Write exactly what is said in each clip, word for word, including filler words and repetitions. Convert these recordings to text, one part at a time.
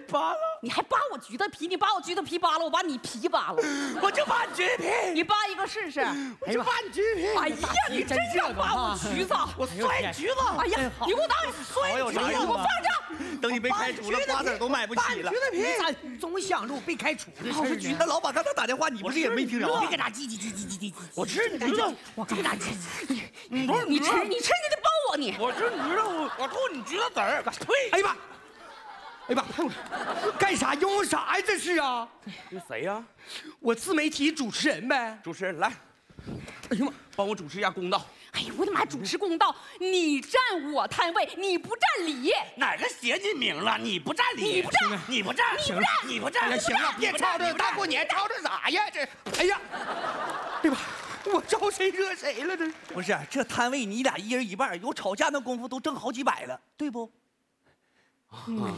扒了， 你还扒我橘子皮？你把我橘子皮扒了，我把你皮扒了。 我就扒你橘子皮， 你扒一个试试。 我就扒你橘子皮。 哎呀，你真想扒我橘子？ 我摔你橘子！ 哎呀，你给我打！摔你橘子！给我放着！ 等你被开除了，瓜子都买不起了。 橘子皮，你咋总想着被开除的事呢？ 那老板刚才打电话，你不是也没听着？ 别搁那叽叽叽叽叽叽。 我吃你橘子， 我搁那叽叽。 你不是你吃你吃你得包我你。 我吃你橘子，我我吐你橘子籽儿。 呸！哎呀妈！哎呀妈！干啥用啥呀？这是啊！ 你谁呀？ 我自媒体主持人呗。 主持人来。 哎呀妈！ 帮我主持一下公道。 哎呀，我的妈！主持公道，你占我摊位，你不占理。 哪个写你名了？你不占理， 你不占， 你不占， 你不占， 你不占。 行了，别吵吵，大过年吵吵啥呀？这，哎呀，对吧？我招谁惹谁了？这不是这摊位，你俩一人一半，有吵架那功夫都挣好几百了，对不？ 嗯。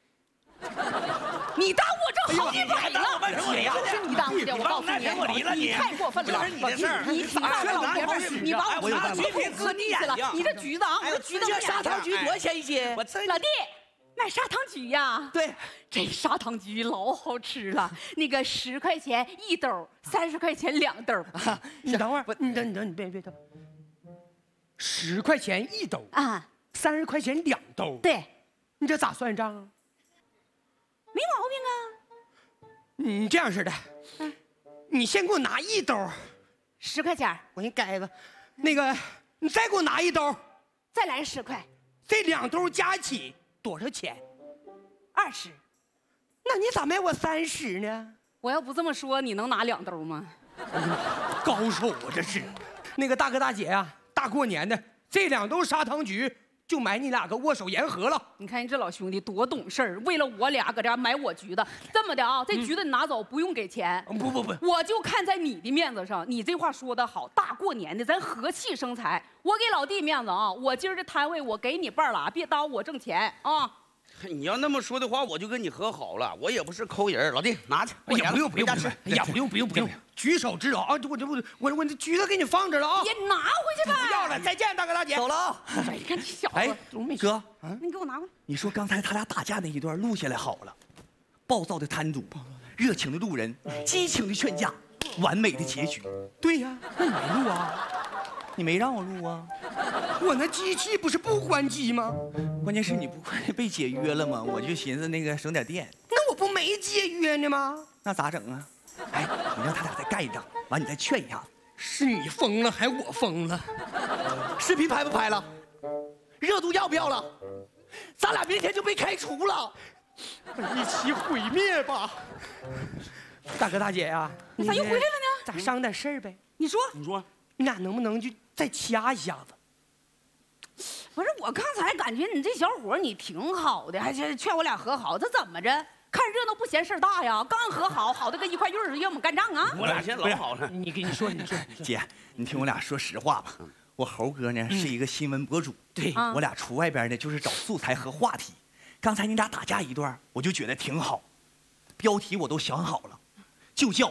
你耽误我挣好几百了，是你耽误的，我告诉你，你太过分了， 你的事儿， 你挺大老爷们儿，你把我拿橘皮搁地下了，你这橘子啊，我橘子砂糖橘多少钱一斤？ 老弟，卖砂糖橘呀？ 对， 这砂糖橘老好吃了，那个十块钱一兜，三十块钱两兜。 你等会儿，你等，你等，你别别等，十块钱一兜啊， 三十块钱两兜。 对， 你这咋算账啊？ 没毛病啊。 你这样式的，嗯，你先给我拿一兜， 十块钱， 我给你改吧。那个，你再给我拿一兜， 再来十块。 这两兜加起多少钱？ 二十。 那你咋卖我三十呢？ 我要不这么说，你能拿两兜吗？ 高手啊，这是。那个大哥大姐呀、啊，大过年的，这两兜砂糖橘。就买你俩个握手言和了。 你看你这老兄弟多懂事儿，为了我俩搁这买我橘子。这么的啊，这橘子你拿走不用给钱。 嗯、不不不， 我就看在你的面子上，你这话说得好，大过年的咱和气生财。我给老弟面子啊，我今儿这摊位我给你半拉，别耽误我挣钱啊。 你要那么说的话，我就跟你和好了。我也不是抠人，老弟拿去。 哎呀，不用不用不用，哎呀，不用不用不用，举手之劳啊！我这我我我这橘子给你放着了啊！ 也拿回去吧。 不要了，再见，大哥大姐， 走了啊！ 哎，你看这小子， 哎，哥， 啊，你给我拿过来。 你说刚才他俩打架那一段录下来好了，暴躁的摊主，热情的路人，激情的劝架，完美的结局。 对呀，那你没录啊？ 你没让我录啊？ 我那机器不是不关机吗？ 关键是你不快被解约了吗？我就寻思那个省点电。 那我不没解约呢吗？ 那咋整啊？哎，你让他俩再干一仗，完你再劝一下子。 是你疯了，还我疯了？ 视频拍不拍了？热度要不要了？咱俩明天就被开除了。 一起毁灭吧！大哥大姐呀、啊， 你咋又回来了呢？ 咋商点事儿呗？ 你说， 你说， 你俩能不能就再掐一下子？ 不是，我刚才感觉你这小伙你挺好的，还劝我俩和好，这怎么着？看热闹不嫌事儿大呀！刚和好，好的跟一块玉儿似的，要我们干仗啊！ 我俩现在老好了。 你跟你说，你说， 姐，你听我俩说实话吧。我猴哥呢是一个新闻博主， 对， 我俩出外边呢就是找素材和话题。刚才你俩打架一段，我就觉得挺好，标题我都想好了，就叫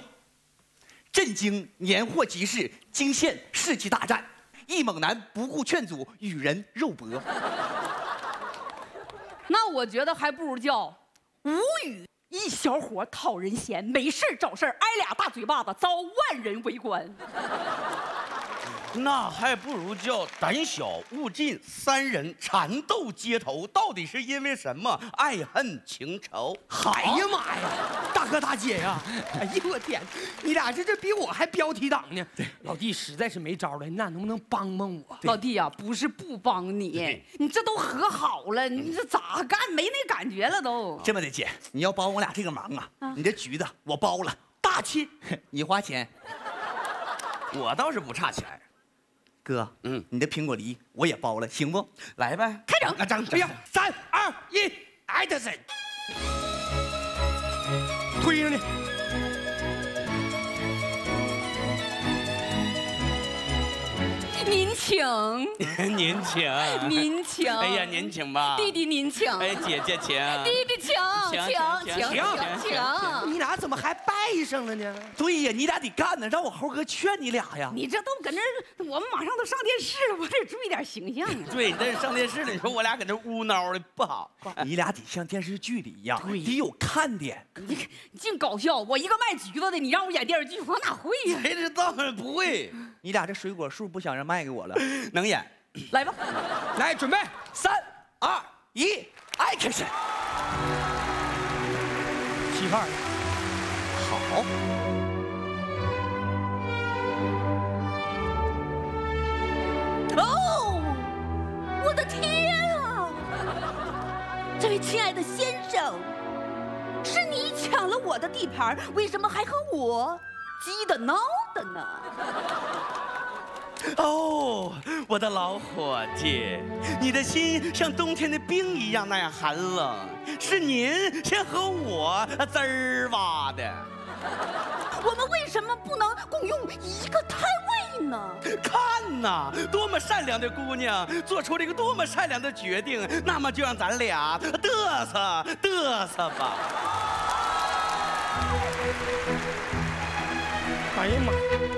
“震惊年货集市惊现世纪大战”。一猛男不顾劝阻与人肉搏， 那我觉得还不如叫无语一小伙讨人嫌，没事找事儿，挨俩大嘴巴子，遭万人围观。 那还不如叫胆小勿近，三人缠斗街头，到底是因为什么？爱恨情仇。 哎呀妈呀，大哥大姐呀！哎呀我天，你俩这这比我还标题党呢。老弟实在是没招了，你俩能不能帮帮我？ 老弟呀、啊，不是不帮你，你这都和好了，你这咋干？没那感觉了都。 这么的姐，你要帮我俩这个忙啊，啊你这橘子我包了，大气，你花钱， 我倒是不差钱。 哥，嗯，你的苹果梨我也包了，行不？ 来呗， 开整！ 啊，整！哎呀，三二一，艾德森，推上去。 您请， 您请， 您请。 哎呀，您请吧。 弟弟您请。 哎，姐姐请。 弟弟请，请请请请。 你俩俩怎么还拜上了呢？ 对呀，你俩得干呢，让我猴哥劝你俩呀。 你这都搁那儿，我们马上都上电视了，我得注意点形象啊。 对，但是上电视了，你说我俩搁那呜孬的不好。 你俩得像电视剧里一样，得有看点。 你你净搞笑！我一个卖橘子的，你让我演电视剧，我哪会呀？ 谁知道不会？ 你俩这水果树不想让卖给我了？ 能演。 来吧， 来，准备， 三二一，action！ 起范儿。 好。 哦，我的天啊！这位亲爱的先生，是你抢了我的地盘，为什么还和我急得闹的呢？ 哦，我的老伙计，你的心像冬天的冰一样那样寒冷，是您先和我滋儿哇的。 我们为什么不能共用一个摊位呢？ 看呐，多么善良的姑娘，做出了一个多么善良的决定。那么就让咱俩嘚瑟嘚瑟吧。 哎呀妈！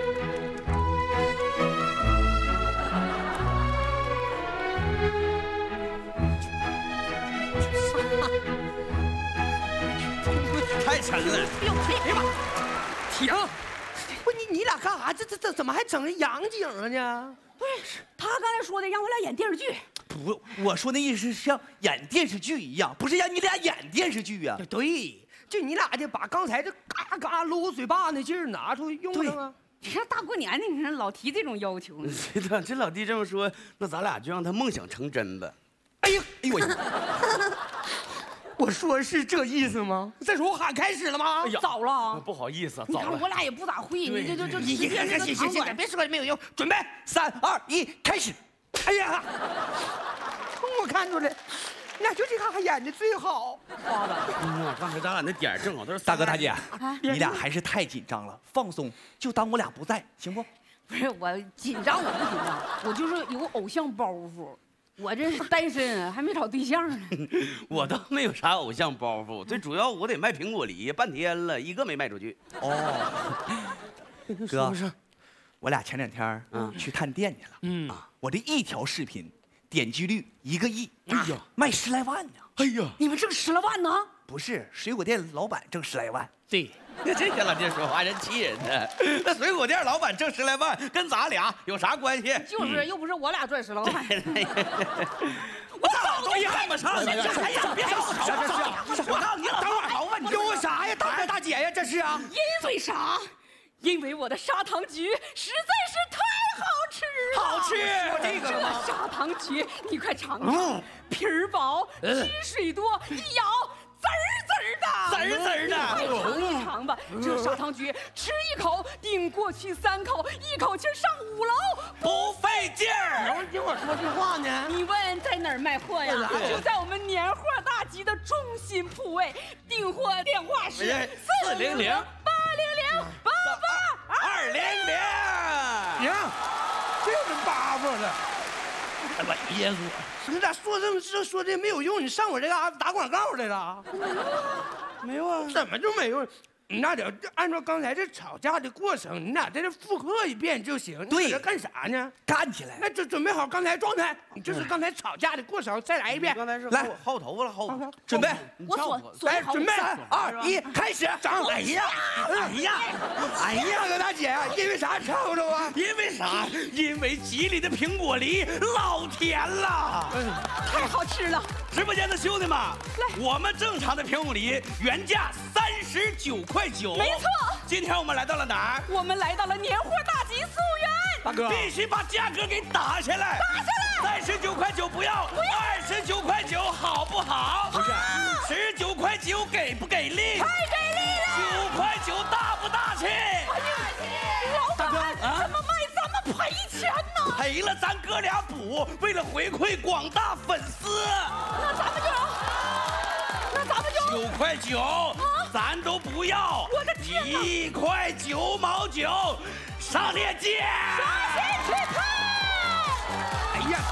太沉了！ 哎呦哎呀妈！ 停！不，你你俩干啥？这这这怎么还整上洋景了呢？ 不是，他刚才说的让我俩演电视剧。 不，我说那意思是像演电视剧一样，不是让你俩演电视剧啊。 对，就你俩得把刚才这嘎嘎搂嘴巴那劲儿拿出去用上啊。 你看大过年的，你看老提这种要求呢。 这这老弟这么说，那咱俩就让他梦想成真吧。 哎呦哎呦我！我说是这意思吗？再说我喊开始了吗？ 哎呀早了， 不好意思， 你早了。 看我俩也不咋会，你这就就你直接行行行行，别说了没有用，准备三二一，开始！ 哎呀，我看出来，你俩就这嘎还演的最好。 花子， 嗯，刚才咱俩那点儿正好都是大哥大姐， 啊你俩还是太紧张了，放松，就当我俩不在，行不？ 不是我紧张，我不紧张，我就是有偶像包袱。我这是单身，还没找对象呢。 我倒没有啥偶像包袱，最主要我得卖苹果梨，半天了一个没卖出去。 哦，哥，我俩前两天嗯去探店去了， 嗯啊，我这一条视频点击率一个亿， 哎呀， 卖十来万呢。 哎呀， 你们挣十来万呢？ 不是，水果店老板挣十来万。 对， 这些老弟说话真气人呢。那水果店老板挣十来万，跟咱俩有啥关系？ 就是，又不是我俩赚十来万。 我早都看不上你了！哎呀，别吵，别吵！我告诉你，老等会好问儿，有啥呀，大哥大姐呀，这是啊？ 因为啥？因为我的砂糖橘实在是太好吃了。 好吃说这个了吗？砂糖橘，你快尝尝，皮儿薄，汁水多，一咬。滋儿滋儿的， 滋儿滋儿的， 快尝一尝吧！这砂糖橘，吃一口顶过去三口，一口气上五楼， 不费劲儿。 你听我说句话呢。 你问在哪儿卖货呀？就在我们年货大集的中心铺位，订货电话是四零零八零零八八二零零。 行，这是巴巴的。哎呀，耶稣！你咋说这么这说这没有用？你上我这嘎达打广告来了？ 没有啊？ 怎么就没用？你俩得按照刚才这吵架的过程，你俩在这复刻一遍就行。你搁这干啥呢？ 干起来！ 那就准备好刚才状态，你就是刚才吵架的过程，再来一遍。 刚才是来薅头发了，薅。 准备， 我锁锁好。 来准备三二一，开始！ 长！ 哎呀，哎呀， 哎呀，大哥大姐呀，因为啥吵吵啊？ 因为啥？因为吉利的苹果梨老甜了， 太好吃了！ 直播间的兄弟们，我们正常的苹果梨原价三十九块九， 没错。 今天我们来到了哪儿？ 我们来到了年货大集溯源。 大哥， 必须把价格给打下来！ 打下来！三十九块九不要，二十九块九好不好？ 不是， 十九块九给不给力？ 太给力了！ 九块九大不大气？ 老板，怎么卖这么赔钱呢？ 赔了咱哥俩补，为了回馈广大粉丝。 那咱们就，那咱们就九块九，咱都不要。 我的天哪！ 一块九毛九，上链接。 刷新去看。 哎呀，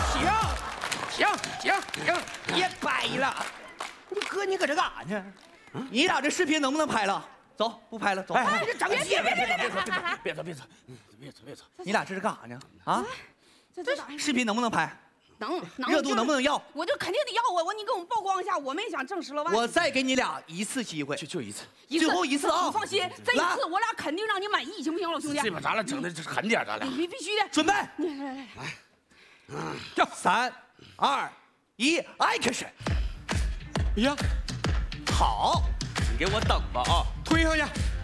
行，行，行，行，别掰了。你哥，你搁这干啥呢？ 你俩这视频能不能拍了？走，不拍了，走。 哎，这整别别别别别别！ 别走别走，别走别走。 你俩这是干啥呢？啊， 这这咋？ 视频能不能拍？ 能能热度能不能要？ 我就肯定得要我，我你给我们曝光一下，我们也想挣十来万。 我再给你俩一次机会， 就就一次， 最后一次啊！ 你放心，这一次我俩肯定让你满意，行不行，老兄弟？ 这把咱俩整的狠点，咱俩。 必必须的。 准备， 来来来， 要三、二、一，action！ 哎呀， 好， 你给我等吧啊！ 推上去。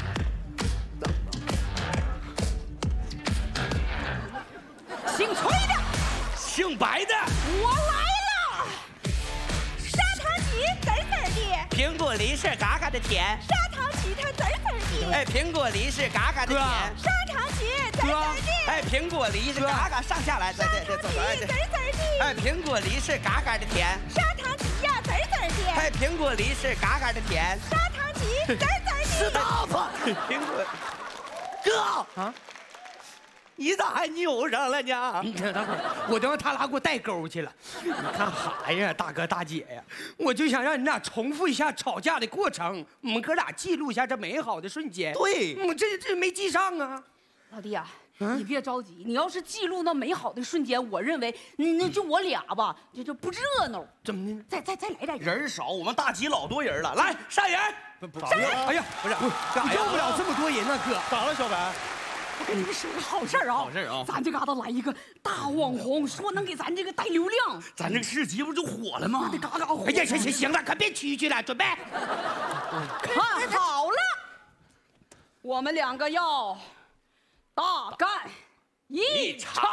姓崔的， 姓白的， 我来了。砂糖橘滋滋的， 苹果梨是嘎嘎的甜。 砂糖橘它滋滋的， 哎，苹果梨是嘎嘎的甜。 砂糖橘滋滋的， 哎，苹果梨是嘎嘎上下来，对对对，走来滋对。 滋的， 哎，苹果梨是嘎嘎的甜。 砂糖橘呀滋滋的， 哎，苹果梨是嘎嘎的甜。 砂糖橘滋滋的。 Stop！ 苹果， 哥啊，你咋还扭上了呢？ 你看，等会儿我都让他俩给我带沟去了。你看啥呀，大哥大姐呀？我就想让你俩重复一下吵架的过程，我们哥俩记录一下这美好的瞬间。 对， 我这这没记上啊。 老弟啊，你别着急，你要是记录那美好的瞬间，我认为那那就我俩吧，这就不热闹。 怎么的？ 再再再来点人少，我们大集老多人了，来上人。 不不，哎呀，不是， 干啥呀用不了这么多人呢，哥。 咋了，小白？ 我跟你们说个好事儿啊！ 好事儿啊咱这嘎达来一个大网红，说能给咱这个带流量， 咱这个市集不就火了吗？ 这嘎嘎火。 哎呀，行行行了，可别蛐蛐了，准备。 看好了，我们两个要大干一场。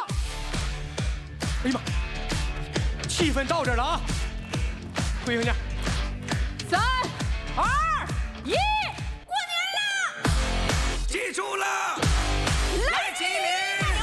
哎呀妈，气氛到这儿了啊！推上去。 三二一，过年了！ 记住了。